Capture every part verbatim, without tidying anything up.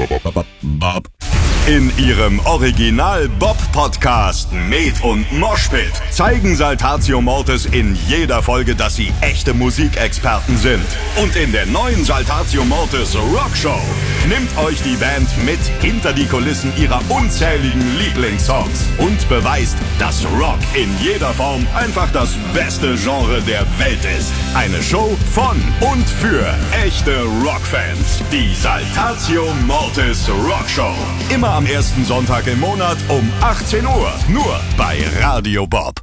Bob. In ihrem Original-Bob-Podcast Med und Moshpit zeigen Saltatio Mortis in jeder Folge, dass sie echte Musikexperten sind. Und in der neuen Saltatio Mortis Rockshow nimmt euch die Band mit hinter die Kulissen ihrer unzähligen Lieblingssongs und beweist, dass Rock in jeder Form einfach das beste Genre der Welt ist. Eine Show von und für echte Rockfans. Die Saltatio Mortis Rockshow. Immer am ersten Sonntag im Monat um achtzehn Uhr. Nur bei Radio Bob.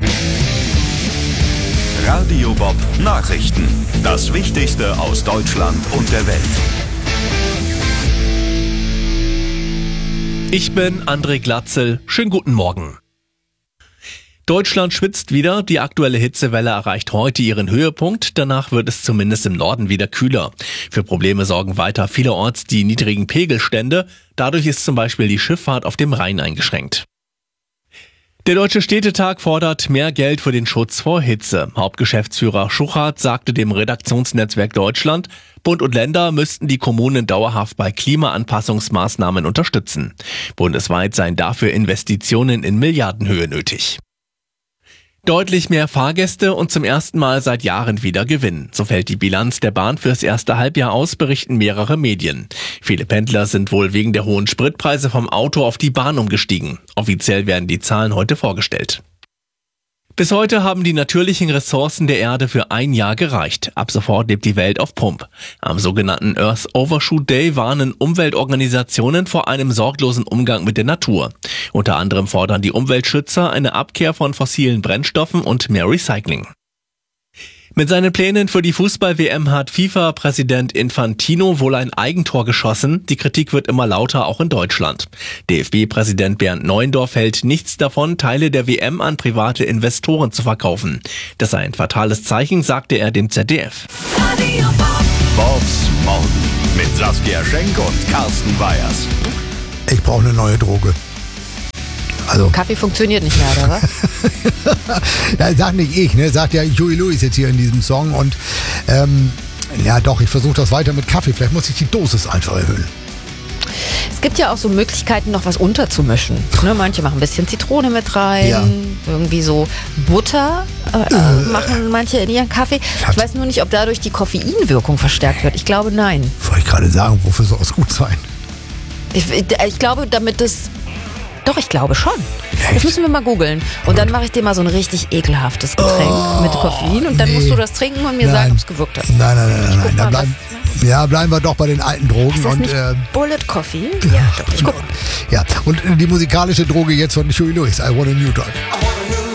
Radio Bob Nachrichten. Das Wichtigste aus Deutschland und der Welt. Ich bin André Glatzel. Schönen guten Morgen. Deutschland schwitzt wieder. Die aktuelle Hitzewelle erreicht heute ihren Höhepunkt. Danach wird es zumindest im Norden wieder kühler. Für Probleme sorgen weiter vielerorts die niedrigen Pegelstände. Dadurch ist zum Beispiel die Schifffahrt auf dem Rhein eingeschränkt. Der Deutsche Städtetag fordert mehr Geld für den Schutz vor Hitze. Hauptgeschäftsführer Schuchart sagte dem Redaktionsnetzwerk Deutschland, Bund und Länder müssten die Kommunen dauerhaft bei Klimaanpassungsmaßnahmen unterstützen. Bundesweit seien dafür Investitionen in Milliardenhöhe nötig. Deutlich mehr Fahrgäste und zum ersten Mal seit Jahren wieder Gewinn. So fällt die Bilanz der Bahn fürs erste Halbjahr aus, berichten mehrere Medien. Viele Pendler sind wohl wegen der hohen Spritpreise vom Auto auf die Bahn umgestiegen. Offiziell werden die Zahlen heute vorgestellt. Bis heute haben die natürlichen Ressourcen der Erde für ein Jahr gereicht. Ab sofort lebt die Welt auf Pump. Am sogenannten Earth Overshoot Day warnen Umweltorganisationen vor einem sorglosen Umgang mit der Natur. Unter anderem fordern die Umweltschützer eine Abkehr von fossilen Brennstoffen und mehr Recycling. Mit seinen Plänen für die Fußball-W M hat FIFA-Präsident Infantino wohl ein Eigentor geschossen. Die Kritik wird immer lauter, auch in Deutschland. D F B-Präsident Bernd Neuendorf hält nichts davon, Teile der W M an private Investoren zu verkaufen. Das sei ein fatales Zeichen, sagte er dem Z D F. Bobs Morgen mit Saskia Schenk und Carsten Weyers. Ich brauche eine neue Droge. Also. Kaffee funktioniert nicht mehr, oder was? Ja, sagt nicht ich, ne? Sagt ja Huey Lewis jetzt hier in diesem Song. Und ähm, ja doch, ich versuche das weiter mit Kaffee. Vielleicht muss ich die Dosis einfach erhöhen. Es gibt ja auch so Möglichkeiten, noch was unterzumischen. Ne, manche machen ein bisschen Zitrone mit rein, ja. Irgendwie so Butter äh, äh, machen manche in ihren Kaffee. Ich weiß nur nicht, ob dadurch die Koffeinwirkung verstärkt wird. Ich glaube, nein. Wollte ich gerade sagen, wofür soll es gut sein? Ich, ich glaube, damit es... Doch, ich glaube schon. Echt? Das müssen wir mal googeln. Und dann mache ich dir mal so ein richtig ekelhaftes Getränk oh, mit Koffein. Und dann nee. musst du das trinken und mir nein. sagen, ob es gewirkt hat. Nein, nein, nein, nein. Dann bleiben, ja, bleiben wir doch bei den alten Drogen. Ist das und, nicht äh, Bullet Coffee? Ja, doch, ich guck mal. Ja, und die musikalische Droge jetzt von Huey Lewis. I want a new drug.